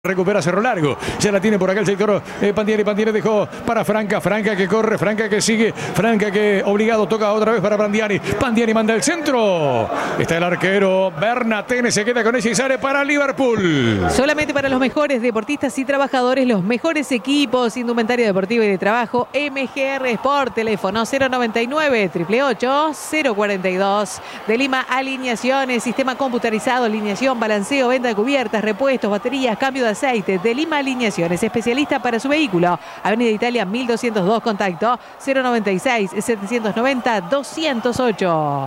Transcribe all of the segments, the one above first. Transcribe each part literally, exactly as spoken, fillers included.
Recupera Cerro Largo, ya la tiene por acá el sector eh, Pandiani, Pandiani dejó para Franca, Franca que corre, Franca que sigue, Franca que obligado toca otra vez para Pandiani, Pandiani manda el centro, está el arquero Bernatene, se queda con ella y sale para Liverpool. Solamente para los mejores deportistas y trabajadores, los mejores equipos, indumentaria deportiva y de trabajo, M G R Sport, teléfono cero noventa y nueve, ocho ocho ocho, cero cuarenta y dos, de Lima Alineaciones, sistema computarizado, alineación, balanceo, venta de cubiertas, repuestos, baterías, cambio de aceite. De Lima Alineaciones, especialista para su vehículo. Avenida Italia mil doscientos dos, contacto cero noventa y seis, setecientos noventa, doscientos ocho.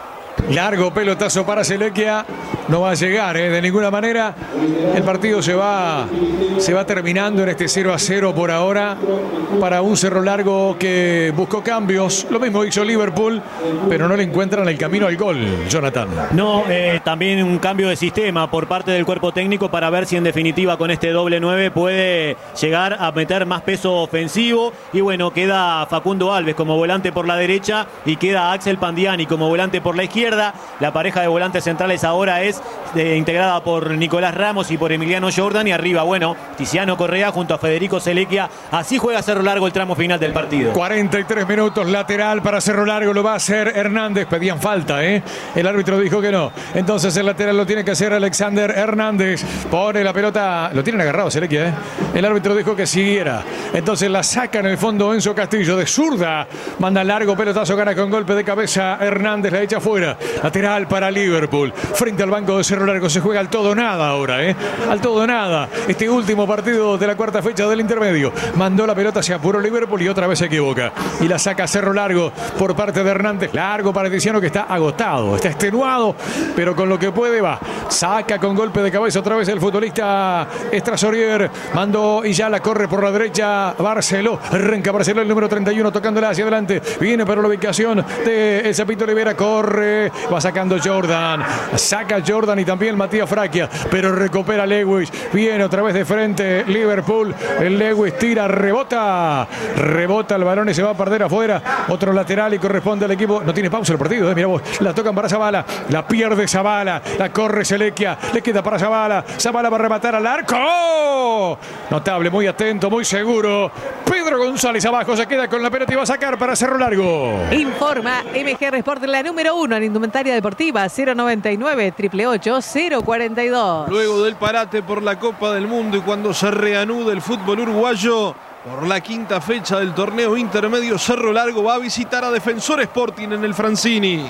Largo pelotazo para Selequia, no va a llegar ¿eh? de ninguna manera. El partido se va, se va terminando en este cero a cero por ahora para un Cerro Largo que buscó cambios. Lo mismo hizo Liverpool, pero no le encuentran el camino al gol, Jonathan. No, eh, también un cambio de sistema por parte del cuerpo técnico para ver si en definitiva con este doble nueve puede llegar a meter más peso ofensivo. Y bueno, queda Facundo Alves como volante por la derecha y queda Axel Pandiani como volante por la izquierda. La pareja de volantes centrales ahora es eh, integrada por Nicolás Ramos y por Emiliano Jordan. Y arriba, bueno, Tiziano Correa junto a Federico Selequia. Así juega Cerro Largo el tramo final del partido. cuarenta y tres minutos, lateral para Cerro Largo, lo va a hacer Hernández. Pedían falta, ¿eh? El árbitro dijo que no. Entonces el lateral lo tiene que hacer Alexander Hernández. Pone la pelota, lo tienen agarrado Selequia, ¿eh? El árbitro dijo que siguiera. Entonces la saca en el fondo Enzo Castillo de zurda. Manda largo pelotazo, gana con golpe de cabeza Hernández, la echa afuera. Lateral para Liverpool. Frente al banco de Cerro Largo se juega al todo nada ahora, ¿eh? Al todo nada. Este último partido de la cuarta fecha del intermedio. Mandó la pelota, se apuró Liverpool y otra vez se equivoca. Y la saca Cerro Largo por parte de Hernández. Largo para Tiziano que está agotado, está extenuado, pero con lo que puede va. Saca con golpe de cabeza otra vez el futbolista Estrasorier. Mandó y ya la corre por la derecha Barceló. Arranca Barceló el número treinta y uno tocándola hacia adelante. Viene para la ubicación de el Zapito Olivera. Corre. Va sacando Jordan. Saca Jordan y también Matías Fraquia. Pero recupera Lewis. Viene otra vez de frente Liverpool. El Lewis tira, rebota. Rebota el balón y se va a perder afuera. Otro lateral y corresponde al equipo. No tiene pausa el partido, ¿eh? Mira vos. La tocan para Zabala. La pierde Zabala. La corre Selequia. Le queda para Zabala. Zabala va a rematar al arco. Notable, muy atento, muy seguro. Pedro González abajo. Se queda con la pelota y va a sacar para Cerro Largo. Informa M G R Sport, la número uno en indumentaria deportiva, cero noventa y nueve, ocho ocho ocho, cero cuarenta y dos. Luego del parate por la Copa del Mundo y cuando se reanuda el fútbol uruguayo, por la quinta fecha del torneo intermedio, Cerro Largo va a visitar a Defensor Sporting en el Francini.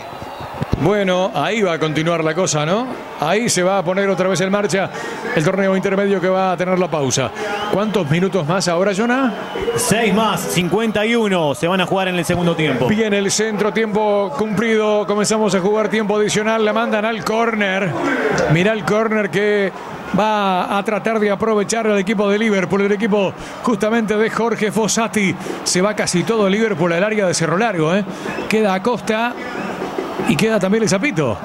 Bueno, ahí va a continuar la cosa, ¿no? Ahí se va a poner otra vez en marcha el torneo intermedio que va a tener la pausa. ¿Cuántos minutos más ahora, Jonah? Seis más, cincuenta y uno se van a jugar en el segundo tiempo. Viene el centro, tiempo cumplido. Comenzamos a jugar tiempo adicional. La mandan al córner. Mirá el córner que va a tratar de aprovechar el equipo de Liverpool, el equipo justamente de Jorge Fossati. Se va casi todo Liverpool al área de Cerro Largo, ¿eh? Queda Acosta y queda también el Zapito.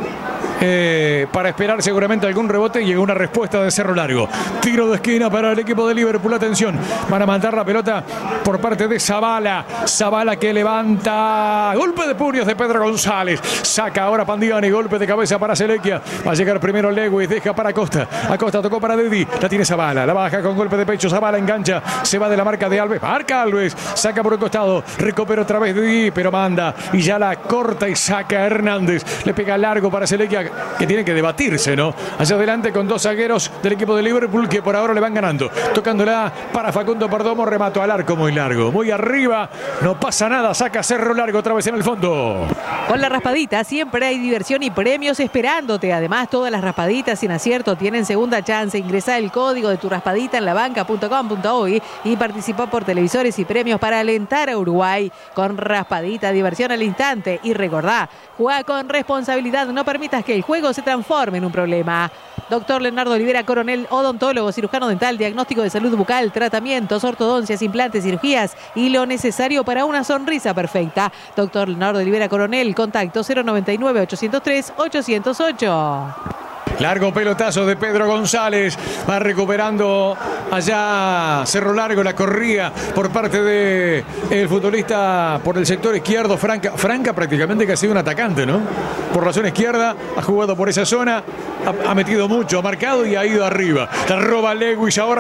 Eh, para esperar seguramente algún rebote y llegó una respuesta de Cerro Largo. Tiro de esquina para el equipo de Liverpool. Atención, van a mandar la pelota por parte de Zabala. Zabala que levanta. Golpe de puños de Pedro González. Saca ahora Pandiani. Golpe de cabeza para Selequia. Va a llegar primero Lewis. Deja para Acosta. Acosta tocó para Dedi. La tiene Zabala. La baja con golpe de pecho. Zabala engancha. Se va de la marca de Alves. Marca Alves. Saca por el costado. Recupera otra vez Dedi. Pero manda. Y ya la corta y saca Hernández. Le pega largo para Selequia, que tiene que debatirse, ¿no? Hacia adelante con dos zagueros del equipo de Liverpool que por ahora le van ganando. Tocándola para Facundo Perdomo, remato al arco muy largo, muy arriba, no pasa nada, saca Cerro Largo otra vez en el fondo. Con la raspadita siempre hay diversión y premios esperándote. Además, todas las raspaditas sin acierto tienen segunda chance. Ingresá el código de tu raspadita en la banca punto com punto uy y participa por televisores y premios para alentar a Uruguay. Con raspadita, diversión al instante. Y recordá, juega con responsabilidad, no permitas que el juego se transforme en un problema. Doctor Leonardo Olivera Coronel, odontólogo, cirujano dental, diagnóstico de salud bucal, tratamientos, ortodoncias, implantes, cirugías y lo necesario para una sonrisa perfecta. Doctor Leonardo Olivera Coronel, contacto cero noventa y nueve, ochocientos tres, ochocientos ocho. Largo pelotazo de Pedro González. Va recuperando allá Cerro Largo. La corría por parte de el futbolista por el sector izquierdo. Franca, Franca prácticamente que ha sido un atacante, ¿no? Por la zona izquierda. Ha jugado por esa zona. Ha, ha metido mucho, ha marcado y ha ido arriba. La roba Lewis ahora.